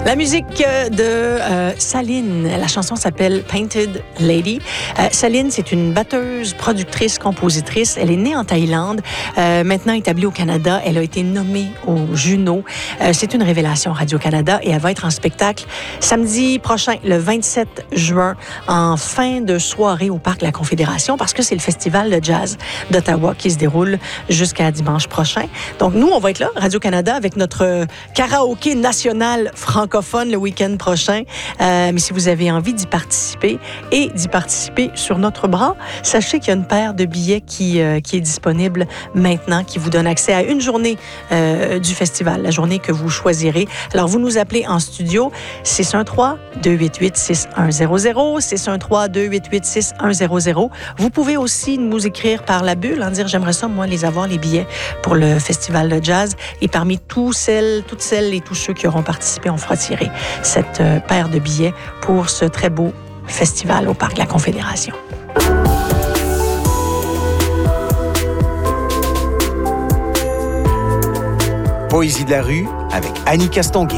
La musique de Saline, la chanson s'appelle Painted Lady. Saline, c'est une batteuse, productrice, compositrice. Elle est née en Thaïlande, maintenant établie au Canada. Elle a été nommée au Juno. C'est une révélation Radio-Canada et elle va être en spectacle samedi prochain, le 27 juin, en fin de soirée au Parc La Confédération, parce que c'est le festival de jazz d'Ottawa qui se déroule jusqu'à dimanche prochain. Donc nous, on va être là, Radio-Canada, avec notre karaoké national francophone le week-end prochain. Mais si vous avez envie d'y participer et d'y participer sur notre bras, sachez qu'il y a une paire de billets qui est disponible maintenant, qui vous donne accès à une journée du festival, la journée que vous choisirez. Alors, vous nous appelez en studio 613-288-6100, 613-288-6100. Vous pouvez aussi nous écrire par la bulle, en dire « J'aimerais ça, moi, les avoir, les billets pour le festival de jazz. » Et parmi toutes celles et tous ceux qui auront participé, on fera tirer cette paire de billets pour ce très beau festival au Parc La Confédération. Poésie de la rue avec Annie Castonguay.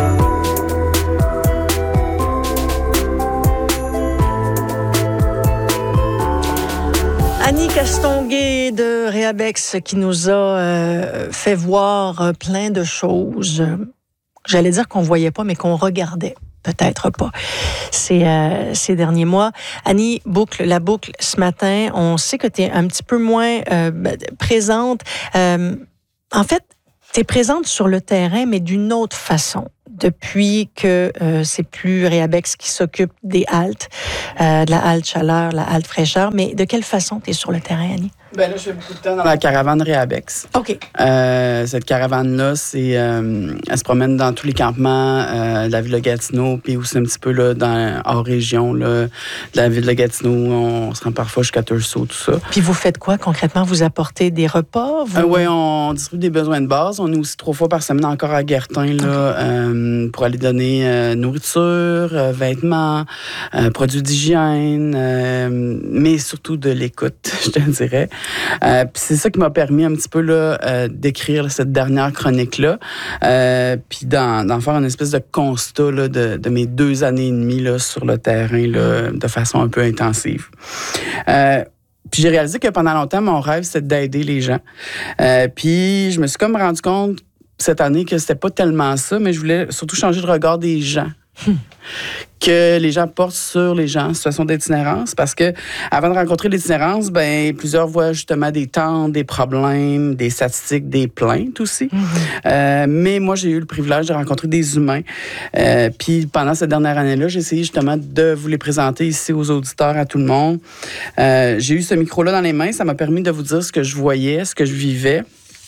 Annie Castonguay de Réabex qui nous a fait voir plein de choses. J'allais dire qu'on voyait pas, mais qu'on regardait. Peut-être pas. Ces derniers mois. Annie, la boucle ce matin, on sait que tu es un petit peu moins présente. En fait, tu es présente sur le terrain, mais d'une autre façon. Depuis que c'est plus Réabex qui s'occupe des haltes, de la halte chaleur, la halte fraîcheur. Mais de quelle façon tu es sur le terrain, Annie? Ben là, je fais beaucoup de temps dans la caravane Réabex. OK. Cette caravane-là, elle se promène dans tous les campements de la ville de Gatineau, puis aussi un petit peu là, hors région là, de la ville de Gatineau. On se rend parfois jusqu'à Tursault, tout ça. Puis vous faites quoi concrètement? Vous apportez des repas? Oui, on distribue des besoins de base. On est aussi 3 fois par semaine encore à Guertin là, pour aller donner nourriture, vêtements, produits d'hygiène, mais surtout de l'écoute, je te dirais. Puis c'est ça qui m'a permis un petit peu là, d'écrire cette dernière chronique-là, puis d'en faire une espèce de constat là, de mes 2 années et demie là, sur le terrain là, de façon un peu intensive. Puis j'ai réalisé que pendant longtemps, mon rêve, c'était d'aider les gens. Puis je me suis comme rendu compte cette année que c'était pas tellement ça, mais je voulais surtout changer le regard des gens. Que les gens portent sur les gens en situation d'itinérance, parce que avant de rencontrer l'itinérance, ben plusieurs voient justement des tentes, des problèmes, des statistiques, des plaintes aussi. Mais moi, j'ai eu le privilège de rencontrer des humains. Puis pendant cette dernière année-là, j'ai essayé justement de vous les présenter ici aux auditeurs, à tout le monde. J'ai eu ce micro-là dans les mains, ça m'a permis de vous dire ce que je voyais, ce que je vivais.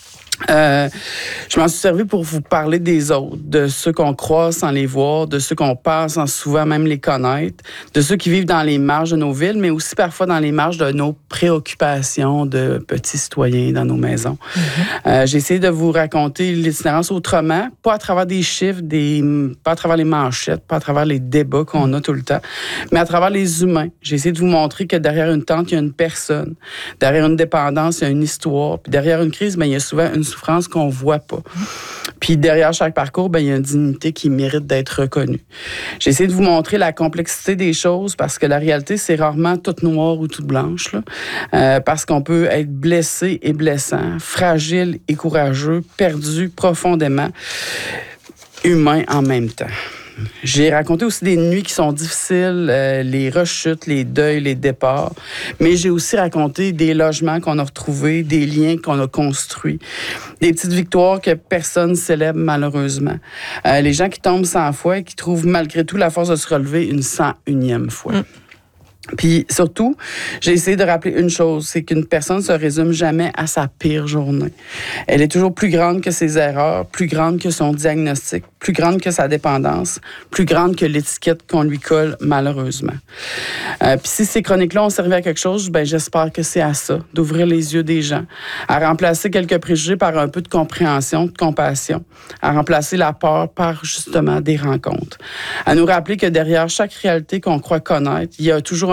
Je m'en suis servi pour vous parler des autres, de ceux qu'on croise sans les voir, de ceux qu'on passe sans souvent même les connaître, de ceux qui vivent dans les marges de nos villes, mais aussi parfois dans les marges de nos préoccupations de petits citoyens dans nos maisons. J'ai essayé de vous raconter l'itinérance autrement, pas à travers des chiffres, pas à travers les manchettes, pas à travers les débats qu'on a tout le temps, mais à travers les humains. J'ai essayé de vous montrer que derrière une tente, il y a une personne. Derrière une dépendance, il y a une histoire. Puis derrière une crise, il y a souvent une souffrance qu'on voit pas. Puis derrière chaque parcours, il y a une dignité qui mérite d'être reconnue. J'ai essayé de vous montrer la complexité des choses parce que la réalité, c'est rarement toute noire ou toute blanche. Là. Parce qu'on peut être blessé et blessant, fragile et courageux, perdu profondément, humain en même temps. J'ai raconté aussi des nuits qui sont difficiles, les rechutes, les deuils, les départs. Mais j'ai aussi raconté des logements qu'on a retrouvés, des liens qu'on a construits, des petites victoires que personne célèbre malheureusement. Les gens qui tombent 100 fois et qui trouvent malgré tout la force de se relever une 101e fois. Puis surtout, j'ai essayé de rappeler une chose, c'est qu'une personne ne se résume jamais à sa pire journée. Elle est toujours plus grande que ses erreurs, plus grande que son diagnostic, plus grande que sa dépendance, plus grande que l'étiquette qu'on lui colle malheureusement. Puis si ces chroniques-là ont servi à quelque chose, j'espère que c'est à ça, d'ouvrir les yeux des gens, à remplacer quelques préjugés par un peu de compréhension, de compassion, à remplacer la peur par justement des rencontres, à nous rappeler que derrière chaque réalité qu'on croit connaître, il y a toujours un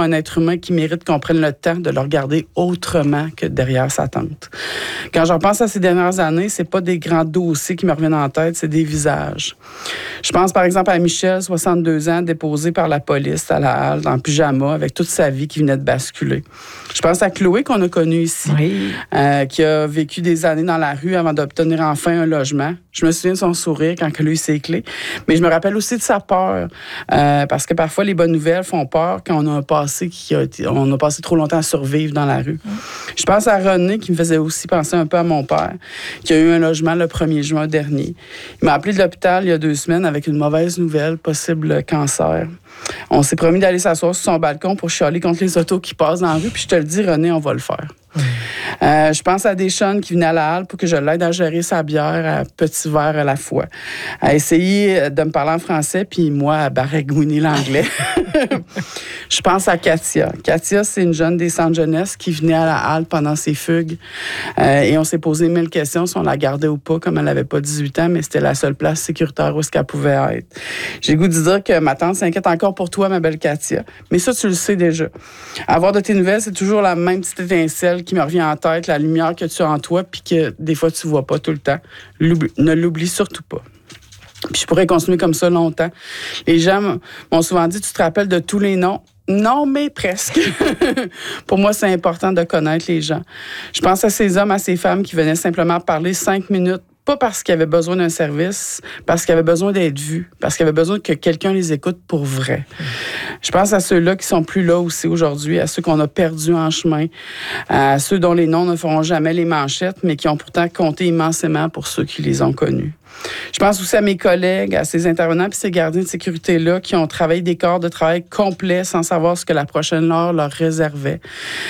un être humain qui mérite qu'on prenne le temps de le regarder autrement que derrière sa tente. Quand je repense à ces dernières années, c'est pas des grands dossiers qui me reviennent en tête, c'est des visages. Je pense par exemple à Michel, 62 ans, déposé par la police à la halle, en pyjama, avec toute sa vie qui venait de basculer. Je pense à Chloé, qu'on a connue ici, Oui. qui a vécu des années dans la rue avant d'obtenir enfin un logement. Je me souviens de son sourire quand elle a eu ses clés. Mais je me rappelle aussi de sa peur, parce que parfois, les bonnes nouvelles font peur quand on a un passé on a passé trop longtemps à survivre dans la rue. Je pense à René, qui me faisait aussi penser un peu à mon père, qui a eu un logement le 1er juin dernier. Il m'a appelé de l'hôpital il y a 2 semaines avec une mauvaise nouvelle, possible cancer. On s'est promis d'aller s'asseoir sur son balcon pour chialer contre les autos qui passent dans la rue, puis je te le dis, René, on va le faire. Je pense à Deschamps qui venait à la halle pour que je l'aide à gérer sa bière à petits verres à la fois, à essayer de me parler en français, puis moi, à baragouiner l'anglais. Je pense à Katia. Katia, c'est une jeune des centres jeunesse qui venait à la halle pendant ses fugues. Et on s'est posé 1000 questions si on la gardait ou pas, comme elle n'avait pas 18 ans, mais c'était la seule place sécuritaire où est-ce qu'elle pouvait être. J'ai le goût de dire que ma tante s'inquiète encore pour toi, ma belle Katia. Mais ça, tu le sais déjà. Avoir de tes nouvelles, c'est toujours la même petite étincelle qui me revient en tête, la lumière que tu as en toi, puis que des fois, tu vois pas tout le temps. Ne l'oublie surtout pas. Puis je pourrais continuer comme ça longtemps. Les gens m'ont souvent dit, tu te rappelles de tous les noms? Non, mais presque. Pour moi, c'est important de connaître les gens. Je pense à ces hommes, à ces femmes qui venaient simplement parler 5 minutes, pas parce qu'ils avaient besoin d'un service, parce qu'ils avaient besoin d'être vus, parce qu'ils avaient besoin que quelqu'un les écoute pour vrai. Je pense à ceux-là qui sont plus là aussi aujourd'hui, à ceux qu'on a perdus en chemin, à ceux dont les noms ne feront jamais les manchettes, mais qui ont pourtant compté immensément pour ceux qui les ont connus. Je pense aussi à mes collègues, à ces intervenants et ces gardiens de sécurité-là qui ont travaillé des corps de travail complets sans savoir ce que la prochaine heure leur réservait.